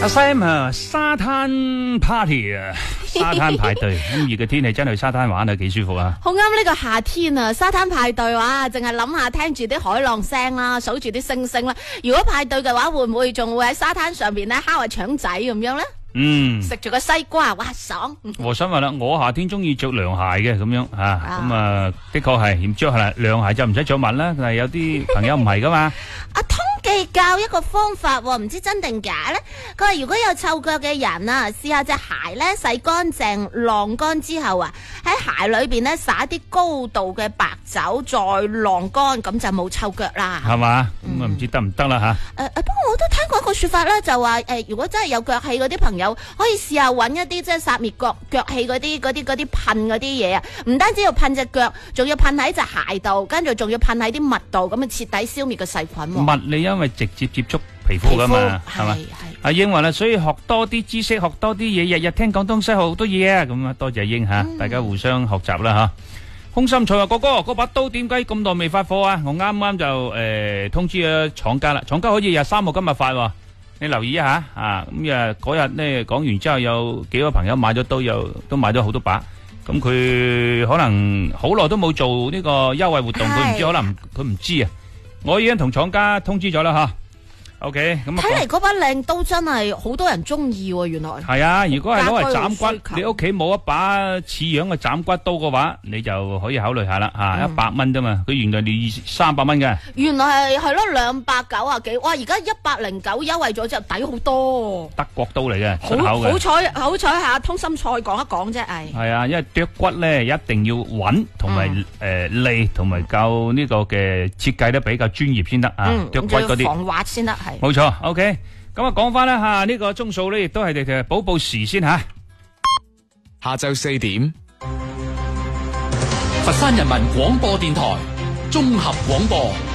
阿 Sam 啊，沙灘 party 啊，沙灘派對，咁熱嘅天氣真係去沙灘玩啊，幾舒服啊！ 好啱呢個夏天啊，沙灘派對哇，淨係諗下聽住啲海浪聲啦，數住啲星星啦。如果派對嘅話，會唔會仲會喺沙灘上邊咧烤下腸仔咁樣咧？食住個西瓜，哇爽！ 和珅話啦，我夏天中意着涼鞋嘅咁樣吓，咁啊的確係唔着係啦，涼鞋就唔使着襪啦。但係有啲朋友唔係噶嘛。 阿通記教一個方法，唔知真定假咧？佢話如果有臭腳嘅人啊，試下隻鞋咧洗乾淨、晾乾之後啊，喺鞋裏邊咧灑啲高度嘅白酒，再晾乾，咁就冇臭腳啦。 係嘛？咁啊唔知得唔得啦吓？ 不過我都聽過一個說法咧，就話如果真係有腳氣嗰啲朋友，可以試下揾一啲即係殺滅腳氣嗰啲噴嗰啲嘢啊！唔單止要噴隻腳，仲要噴喺隻鞋度，跟住仲要噴喺啲襪度，咁啊徹底消滅個細菌。 襪你因為直接接觸皮膚噶嘛，係嘛？阿英話啦，所以學多啲知識，學多啲嘢，日日聽廣東西學好多嘢啊！咁啊，多謝英吓，大家互相學習啦吓。空心菜話哥哥，嗰把刀點解咁耐未發貨啊？我啱啱就通知咗廠家啦，廠家好似23號今日發，你留意一下啊！咁啊嗰日咧講完之後，有幾個朋友買咗刀，都買咗好多把。咁佢可能好耐都冇做呢個優惠活動，佢唔知，可能佢唔知啊。我已經同廠家通知咗啦吓。OK， 咁睇嚟嗰把靚刀真係好多人中意喎，原來係啊！如果係攞嚟斬骨，你屋企冇一把似樣嘅斬骨刀嘅話，你就可以考慮下啦吓，100蚊啫嘛，佢原來你300蚊嘅。原來係咯290幾，哇！而家109優惠咗之後抵好多。 德國刀嚟嘅，出口嘅。 好彩係通心菜講一講啫， 係啊，因為剁骨咧一定要穩，同埋利，同埋夠呢個嘅設計得比較專業先得啊，剁骨嗰啲防滑先得係。 冇錯 ，OK， 咁啊講翻啦吓，呢個鐘數咧亦都係哋補報時先吓。 下晝4點，佛山人民廣播電台綜合廣播。